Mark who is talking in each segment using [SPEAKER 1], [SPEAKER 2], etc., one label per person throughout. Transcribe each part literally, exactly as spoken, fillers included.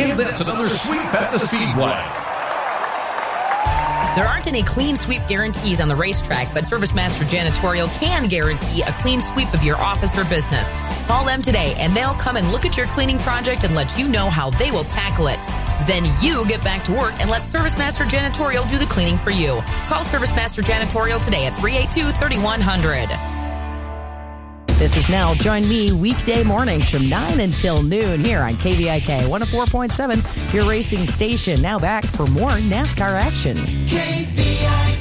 [SPEAKER 1] And that's another sweep at the Speedway.
[SPEAKER 2] There aren't any clean sweep guarantees on the racetrack, but ServiceMaster Janitorial can guarantee a clean sweep of your office or business. Call them today, and they'll come and look at your cleaning project and let you know how they will tackle it. Then you get back to work and let ServiceMaster Janitorial do the cleaning for you. Call ServiceMaster Janitorial today at three eight two, three one zero zero. This is Nell. Join me weekday mornings from nine until noon here on K V I K one oh four point seven, your racing station. Now back for more NASCAR action.
[SPEAKER 3] K V I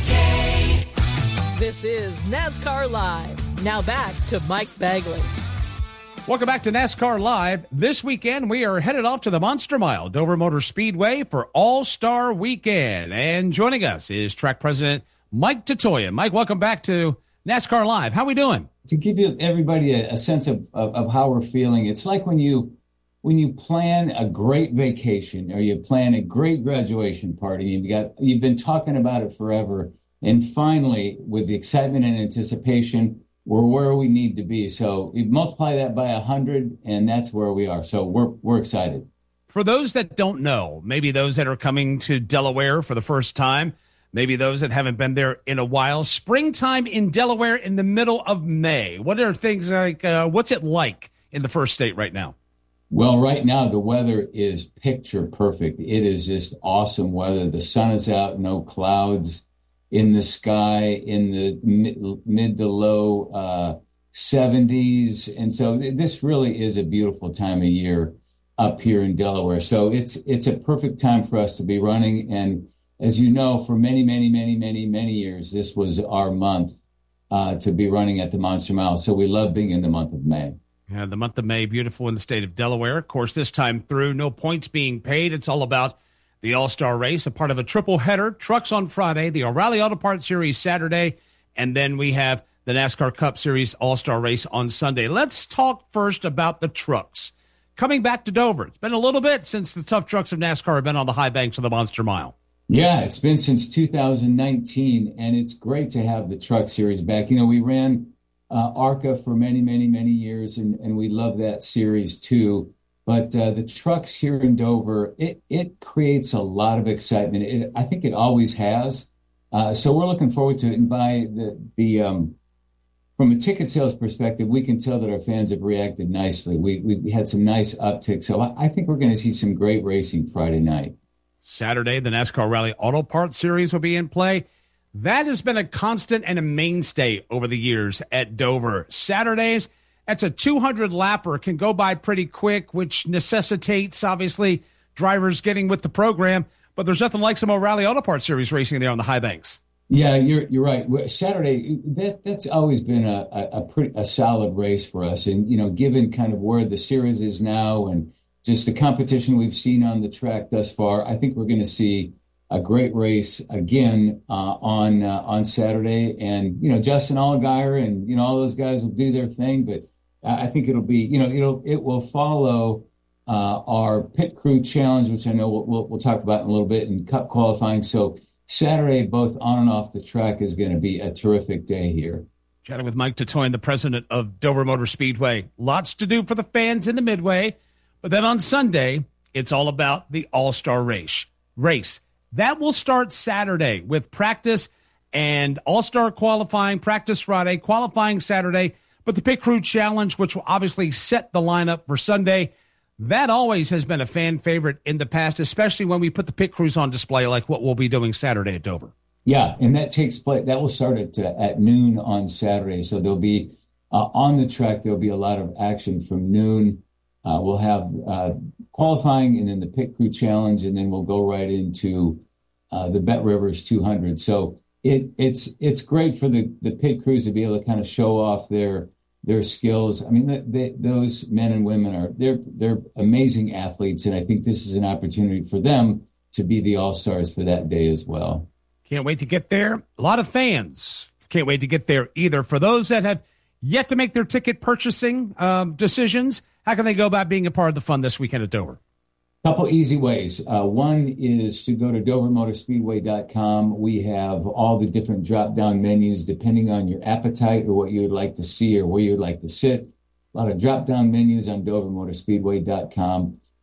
[SPEAKER 3] K.
[SPEAKER 4] This is NASCAR Live. Now back to Mike Bagley.
[SPEAKER 5] Welcome back to NASCAR Live. This weekend, we are headed off to the Monster Mile, Dover Motor Speedway for All-Star Weekend. And joining us is track president Mike Tatoya. Mike, welcome back to NASCAR Live. How are we doing?
[SPEAKER 6] To give you everybody a, a sense of, of, of how we're feeling, it's like when you when you plan a great vacation or you plan a great graduation party. You've got you've been talking about it forever, and finally, with the excitement and anticipation, we're where we need to be. So you multiply that by a hundred, and that's where we are. So we're we're excited.
[SPEAKER 5] For those that don't know, maybe those that are coming to Delaware for the first time, maybe those that haven't been there in a while, springtime in Delaware in the middle of May. What are things like, uh, what's it like in the first state right now?
[SPEAKER 6] Well, right now, the weather is picture perfect. It is just awesome weather. The sun is out, no clouds in the sky, in the mid, mid to low uh, seventies. And so this really is a beautiful time of year up here in Delaware. So it's it's a perfect time for us to be running. And as you know, for many, many, many, many, many years, this was our month uh, to be running at the Monster Mile. So we love being in the month of May.
[SPEAKER 5] Yeah, the month of May, beautiful in the state of Delaware. Of course, this time through, no points being paid. It's all about the All-Star Race, a part of a triple header. Trucks on Friday, the O'Reilly Auto Parts Series Saturday, and then we have the NASCAR Cup Series All-Star Race on Sunday. Let's talk first about the trucks. Coming back to Dover, it's been a little bit since the tough trucks of NASCAR have been on the high banks of the Monster Mile.
[SPEAKER 6] Yeah, it's been since two thousand nineteen, and it's great to have the Truck Series back. You know, we ran uh, ARCA for many, many, many years, and, and we love that series too. But uh, the trucks here in Dover, it it creates a lot of excitement. It, I think it always has. Uh, so we're looking forward to it. And by the the um, from a ticket sales perspective, we can tell that our fans have reacted nicely. We we had some nice uptick. So I, I think we're going to see some great racing Friday night.
[SPEAKER 5] Saturday, the NASCAR Rally Auto Parts Series will be in play. That has been a constant and a mainstay over the years at Dover. Saturdays, that's a two hundred lapper, can go by pretty quick, which necessitates, obviously, drivers getting with the program. But there's nothing like some O'Reilly Auto Parts Series racing there on the high banks.
[SPEAKER 6] Yeah, you're you're right. Saturday, that that's always been a a, a pretty a solid race for us. And, you know, given kind of where the series is now and just the competition we've seen on the track thus far, I think we're going to see a great race again uh, on uh, on Saturday. And, you know, Justin Allgaier and, you know, all those guys will do their thing. But I think it'll be, you know, it'll it will follow uh, our pit crew challenge, which I know we'll, we'll, we'll talk about in a little bit, and Cup qualifying. So Saturday, both on and off the track, is going to be a terrific day here.
[SPEAKER 5] Chatting with Mike Tatoya, the president of Dover Motor Speedway. Lots to do for the fans in the Midway. But then on Sunday, it's all about the All-Star race. Race. That will start Saturday with practice and All-Star qualifying, practice Friday, qualifying Saturday. But the Pit Crew Challenge, which will obviously set the lineup for Sunday, that always has been a fan favorite in the past, especially when we put the pit crews on display like what we'll be doing Saturday at Dover.
[SPEAKER 6] Yeah, and that takes place, that will start at, uh, at noon on Saturday. So there'll be, uh, on the track, there'll be a lot of action from noon. Uh, we'll have uh, qualifying and then the Pit Crew Challenge, and then we'll go right into uh, the Bet Rivers two hundred. So it, it's it's great for the, the pit crews to be able to kind of show off their their skills. I mean, they, they, those men and women are they're they're amazing athletes, and I think this is an opportunity for them to be the all-stars for that day as well.
[SPEAKER 5] Can't wait to get there. A lot of fans can't wait to get there either. For those that have yet to make their ticket purchasing um, decisions, how can they go about being a part of the fun this weekend at Dover?
[SPEAKER 6] Couple easy ways. Uh, one is to go to dover motor speedway dot com. We have all the different drop-down menus depending on your appetite or what you would like to see or where you would like to sit. A lot of drop-down menus on dover motor speedway dot com.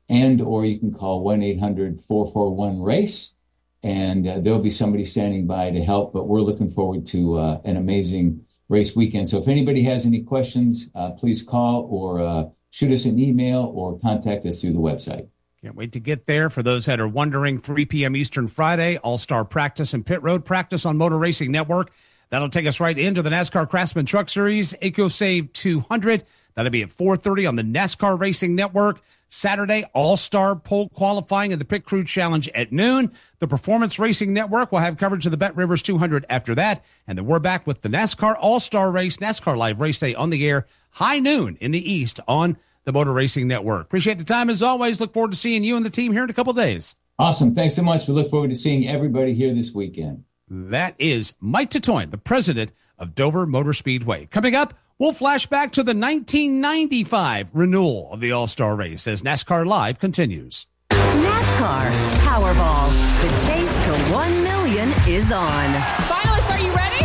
[SPEAKER 6] and or you can call one eight hundred four four one race, and uh, there'll be somebody standing by to help. But we're looking forward to uh, an amazing race weekend. So if anybody has any questions, uh, please call or uh, shoot us an email or contact us through the website.
[SPEAKER 5] Can't wait to get there. For those that are wondering, three p.m. Eastern Friday, All-Star Practice and Pit Road Practice on Motor Racing Network. That'll take us right into the NASCAR Craftsman Truck Series, EcoSave two hundred. That'll be at four thirty on the NASCAR Racing Network. Saturday, All-Star Pole Qualifying and the Pit Crew Challenge at noon. The Performance Racing Network will have coverage of the Bet Rivers two hundred after that. And then we're back with the NASCAR All-Star Race, NASCAR Live Race Day on the air, high noon in the East on the Motor Racing Network. Appreciate the time as always. Look forward to seeing you and the team here in a couple of days.
[SPEAKER 6] Awesome. Thanks so much. We look forward to seeing everybody here this weekend.
[SPEAKER 5] That is Mike Tatoin, the president of Dover Motor Speedway. Coming up, we'll flash back to the nineteen ninety-five renewal of the All-Star Race as NASCAR Live continues.
[SPEAKER 7] NASCAR Powerball. The chase to one million is on.
[SPEAKER 4] Finalists, are you ready?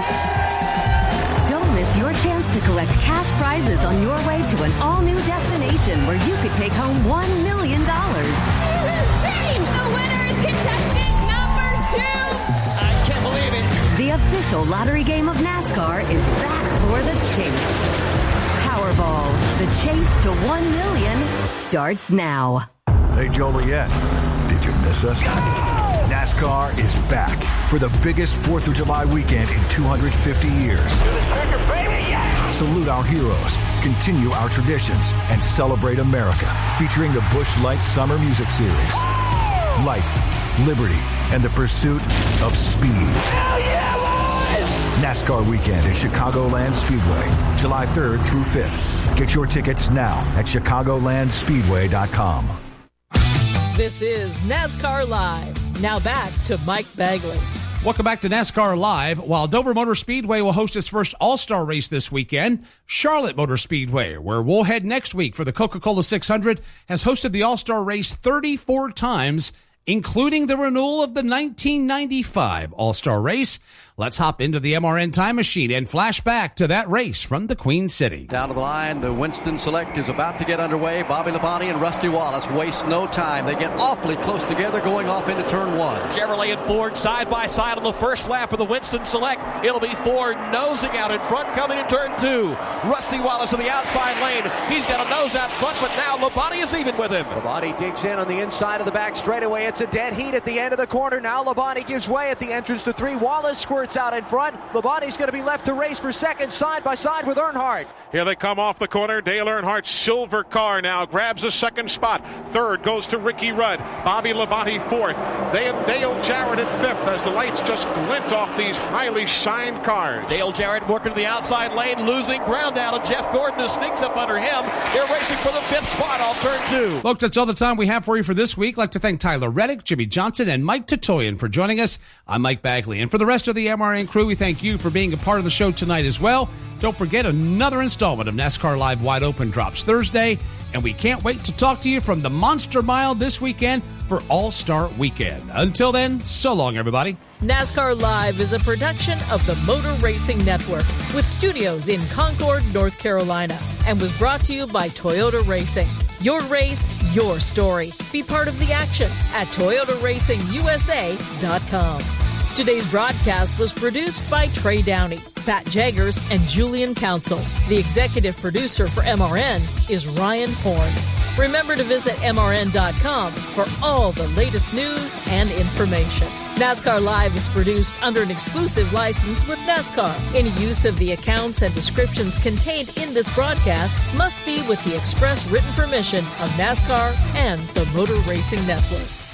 [SPEAKER 7] Don't miss your chance to collect cash prizes on your way to an all-new destination where you could take home one million dollars.
[SPEAKER 4] Insane! The winner is contestant number two. I can't believe it.
[SPEAKER 7] The official lottery game of NASCAR is back for the chase. Powerball. The chase to one million starts now.
[SPEAKER 8] Hey, Joliet, did you miss us? NASCAR is back for the biggest fourth of July weekend in two hundred fifty years. Salute our heroes, continue our traditions, and celebrate America, featuring the Busch Light Summer Music Series. Life, liberty, and the pursuit of speed. Hell yeah, boys! NASCAR weekend at Chicagoland Speedway, July third through fifth. Get your tickets now at chicagoland speedway dot com.
[SPEAKER 4] This is NASCAR Live. Now back to Mike Bagley.
[SPEAKER 5] Welcome back to NASCAR Live. While Dover Motor Speedway will host its first All-Star race this weekend, Charlotte Motor Speedway, where we'll head next week for the Coca-Cola six hundred, has hosted the All-Star race thirty-four times, including the renewal of the nineteen ninety-five All-Star race. Let's hop into the M R N time machine and flash back to that race from the Queen City.
[SPEAKER 9] Down to the line, the Winston Select is about to get underway. Bobby Labonte and Rusty Wallace waste no time. They get awfully close together going off into turn one.
[SPEAKER 10] Chevrolet and Ford side by side on the first lap of the Winston Select. It'll be Ford nosing out in front coming in turn two. Rusty Wallace in the outside lane. He's got a nose out front, but now Labonte is even with him.
[SPEAKER 11] Labonte digs in on the inside of the back straightaway. It's a dead heat at the end of the corner. Now Labonte gives way at the entrance to three. Wallace squirts out in front. Labonte's going to be left to race for second, side by side with Earnhardt.
[SPEAKER 12] Here they come off the corner. Dale Earnhardt's silver car now grabs a second spot. Third goes to Ricky Rudd. Bobby Labonte fourth. They have Dale Jarrett at fifth as the lights just glint off these highly shined cars.
[SPEAKER 10] Dale Jarrett working to the outside lane, losing ground now to Jeff Gordon, who sneaks up under him. They're racing for the fifth spot off turn two.
[SPEAKER 5] Folks, that's all the time we have for you for this week. I'd like to thank Tyler Reddick, Jimmy Johnson, and Mike Tatoyan for joining us. I'm Mike Bagley. And for the rest of the M R N crew, we thank you for being a part of the show tonight as well. Don't forget, another installment of NASCAR Live Wide Open drops Thursday, and we can't wait to talk to you from the Monster Mile this weekend for All-Star Weekend. Until then, so long, everybody.
[SPEAKER 4] NASCAR Live is a production of the Motor Racing Network with studios in Concord, North Carolina, and was brought to you by Toyota Racing. Your race, your story. Be part of the action at toyota racing u s a dot com. Today's broadcast was produced by Trey Downey, Pat Jaggers, and Julian Council. The executive producer for M R N is Ryan Horn. Remember to visit M R N dot com for all the latest news and information. NASCAR Live is produced under an exclusive license with NASCAR. Any use of the accounts and descriptions contained in this broadcast must be with the express written permission of NASCAR and the Motor Racing Network.